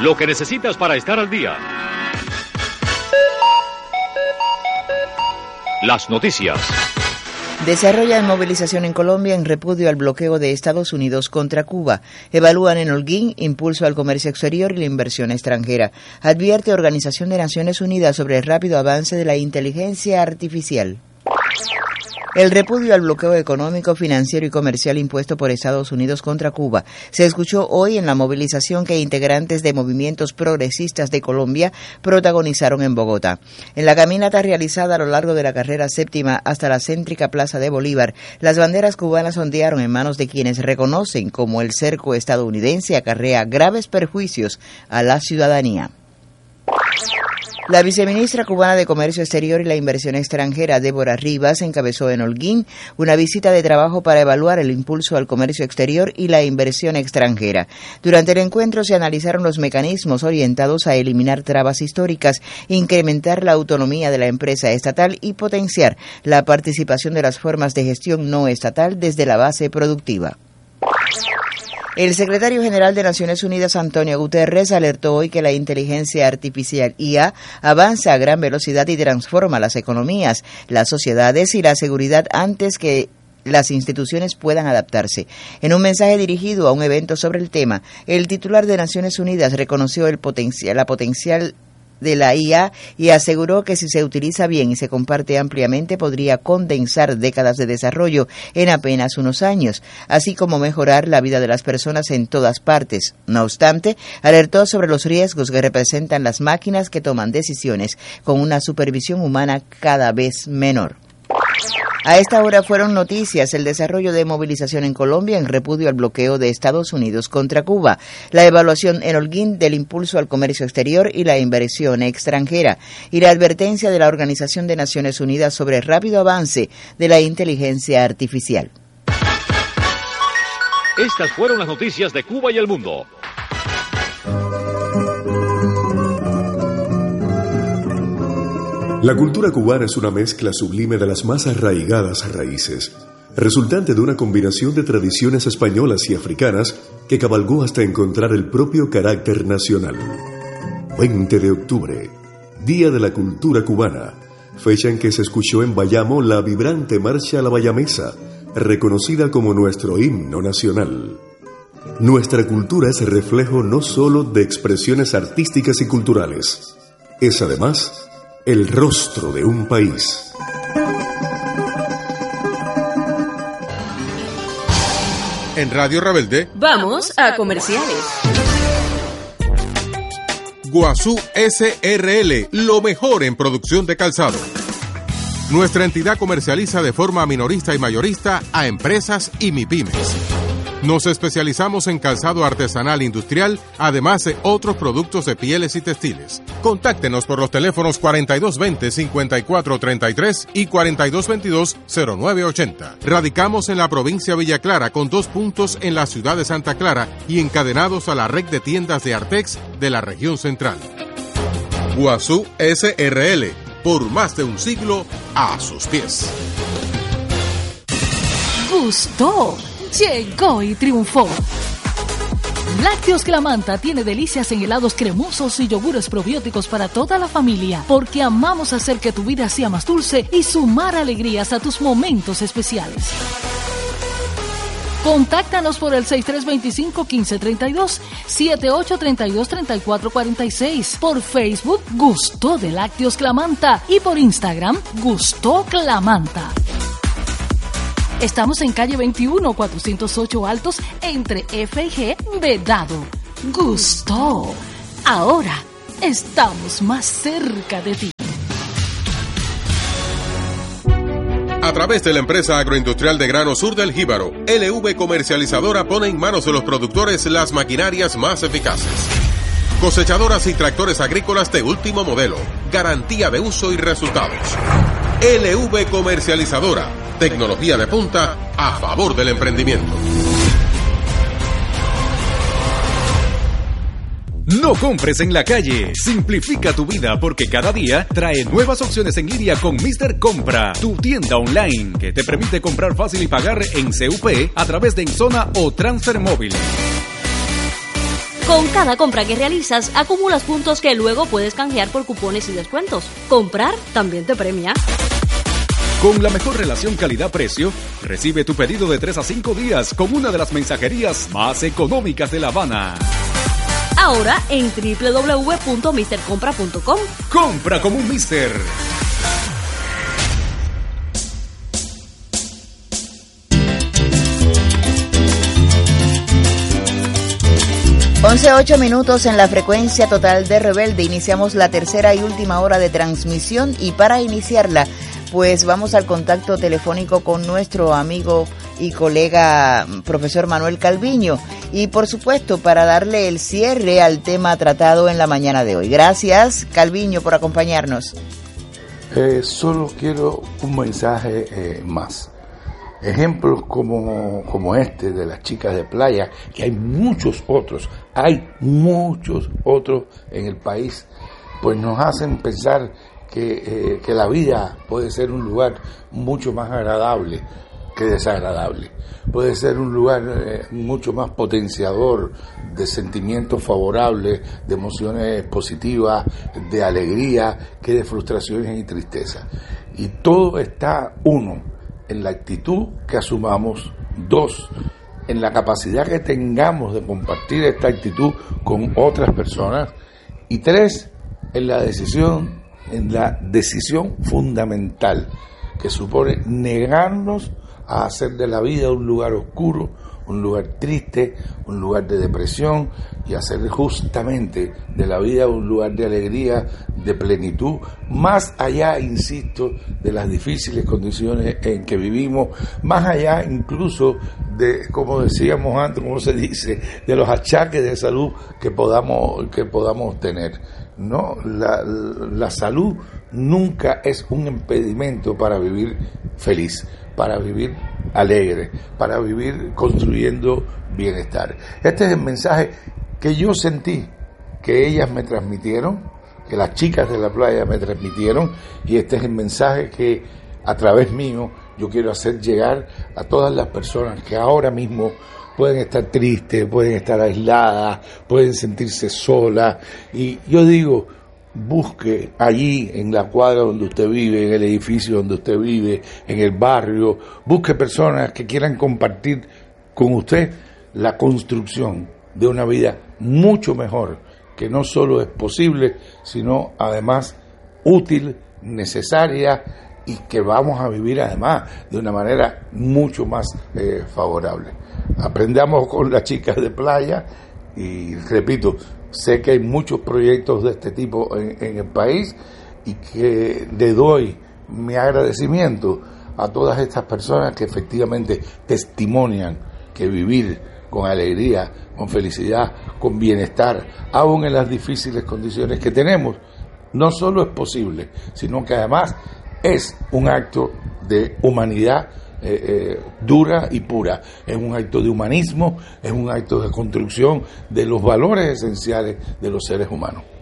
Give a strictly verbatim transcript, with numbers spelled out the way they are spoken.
Lo que necesitas para estar al día. Las noticias. Desarrollan movilización en Colombia en repudio al bloqueo de Estados Unidos contra Cuba. Evalúan en Holguín impulso al comercio exterior y la inversión extranjera. Advierte Organización de Naciones Unidas sobre el rápido avance de la inteligencia artificial. El repudio al bloqueo económico, financiero y comercial impuesto por Estados Unidos contra Cuba se escuchó hoy en la movilización que integrantes de movimientos progresistas de Colombia protagonizaron en Bogotá. En la caminata realizada a lo largo de la carrera séptima hasta la céntrica Plaza de Bolívar, las banderas cubanas ondearon en manos de quienes reconocen como el cerco estadounidense acarrea graves perjuicios a la ciudadanía. La viceministra cubana de Comercio Exterior y la Inversión Extranjera, Débora Rivas, encabezó en Holguín una visita de trabajo para evaluar el impulso al comercio exterior y la inversión extranjera. Durante el encuentro se analizaron los mecanismos orientados a eliminar trabas históricas, incrementar la autonomía de la empresa estatal y potenciar la participación de las formas de gestión no estatal desde la base productiva. El secretario general de Naciones Unidas, Antonio Guterres, alertó hoy que la inteligencia artificial I A avanza a gran velocidad y transforma las economías, las sociedades y la seguridad antes que las instituciones puedan adaptarse. En un mensaje dirigido a un evento sobre el tema, el titular de Naciones Unidas reconoció el potencial, la potencial de la I A y aseguró que si se utiliza bien y se comparte ampliamente podría condensar décadas de desarrollo en apenas unos años, así como mejorar la vida de las personas en todas partes. No obstante, alertó sobre los riesgos que representan las máquinas que toman decisiones con una supervisión humana cada vez menor. A esta hora fueron noticias el desarrollo de movilización en Colombia en repudio al bloqueo de Estados Unidos contra Cuba, la evaluación en Holguín del impulso al comercio exterior y la inversión extranjera, y la advertencia de la Organización de Naciones Unidas sobre el rápido avance de la inteligencia artificial. Estas fueron las noticias de Cuba y el mundo. La cultura cubana es una mezcla sublime de las más arraigadas raíces, resultante de una combinación de tradiciones españolas y africanas que cabalgó hasta encontrar el propio carácter nacional. veinte de octubre, Día de la Cultura Cubana, fecha en que se escuchó en Bayamo la vibrante marcha La Bayamesa, reconocida como nuestro himno nacional. Nuestra cultura es reflejo no solo de expresiones artísticas y culturales, es además el rostro de un país. En Radio Rebelde, vamos a comerciales. Guazú S R L, lo mejor en producción de calzado. Nuestra entidad comercializa de forma minorista y mayorista a empresas y MIPYMES. Nos especializamos en calzado artesanal industrial, además de otros productos de pieles y textiles. Contáctenos por los teléfonos cuarenta y dos veinte, cincuenta y cuatro treinta y tres y cuarenta y dos veintidós, cero nueve ochenta. Radicamos en la provincia Villa Clara con dos puntos en la ciudad de Santa Clara y encadenados a la red de tiendas de Artex de la región central. Guazú S R L, por más de un siglo a sus pies. Gustó. Llegó y triunfó. Lácteos Clamanta tiene delicias en helados cremosos y yogures probióticos para toda la familia, porque amamos hacer que tu vida sea más dulce y sumar alegrías a tus momentos especiales. Contáctanos por el seis tres dos cinco, uno cinco tres dos, siete ocho tres dos, tres cuatro cuatro seis, por Facebook Gustó de Lácteos Clamanta y por Instagram Gustó Clamanta. Estamos en calle veintiuno, cuatrocientos ocho Altos, entre F y G, Vedado. Gustó. Ahora estamos más cerca de ti. A través de la empresa agroindustrial de grano Sur del Jíbaro, L V Comercializadora pone en manos de los productores las maquinarias más eficaces. Cosechadoras y tractores agrícolas de último modelo, garantía de uso y resultados. L V Comercializadora, tecnología de punta a favor del emprendimiento. No compres en la calle. Simplifica tu vida porque cada día trae nuevas opciones en línea con míster Compra, tu tienda online que te permite comprar fácil y pagar en C U P a través de Enzona o Transfer Móvil. Con cada compra que realizas, acumulas puntos que luego puedes canjear por cupones y descuentos. Comprar también te premia. Con la mejor relación calidad-precio, recibe tu pedido de tres a cinco días con una de las mensajerías más económicas de La Habana. Ahora en doble u doble u doble u punto mister compra punto com. Compra como un Mister. once ocho minutos en la frecuencia total de Rebelde. Iniciamos la tercera y última hora de transmisión y para iniciarla, pues vamos al contacto telefónico con nuestro amigo y colega profesor Manuel Calviño y por supuesto para darle el cierre al tema tratado en la mañana de hoy. Gracias, Calviño, por acompañarnos. Eh, solo quiero un mensaje eh, más. Ejemplos como, como este de las chicas de playa, que hay muchos otros, hay muchos otros en el país, pues nos hacen pensar que, eh, que la vida puede ser un lugar mucho más agradable que desagradable. Puede ser un lugar eh, mucho más potenciador de sentimientos favorables, de emociones positivas, de alegría, que de frustraciones y tristeza. Y todo está, uno, en la actitud que asumamos, dos, en la capacidad que tengamos de compartir esta actitud con otras personas, y tres, en la decisión, en la decisión fundamental que supone negarnos a hacer de la vida un lugar oscuro, un lugar triste, un lugar de depresión, y hacer justamente de la vida un lugar de alegría, de plenitud, más allá, insisto, de las difíciles condiciones en que vivimos, más allá incluso de, como decíamos antes, como se dice, de los achaques de salud que podamos, que podamos tener. No, la, la salud nunca es un impedimento para vivir feliz, para vivir alegre, para vivir construyendo bienestar. Este es el mensaje que yo sentí, que ellas me transmitieron, que las chicas de la playa me transmitieron, y este es el mensaje que a través mío yo quiero hacer llegar a todas las personas que ahora mismo pueden estar tristes, pueden estar aisladas, pueden sentirse solas, y yo digo, busque allí en la cuadra donde usted vive, en el edificio donde usted vive, en el barrio, busque personas que quieran compartir con usted la construcción de una vida mucho mejor, que no solo es posible, sino además útil, necesaria, y que vamos a vivir además de una manera mucho más eh, favorable. Aprendamos con las chicas de playa y repito, sé que hay muchos proyectos de este tipo en, en el país, y que le doy mi agradecimiento a todas estas personas que efectivamente testimonian que vivir con alegría, con felicidad, con bienestar, aún en las difíciles condiciones que tenemos, no solo es posible, sino que además es un acto de humanidad eh, eh, dura y pura. Es un acto de humanismo, es un acto de construcción de los valores esenciales de los seres humanos.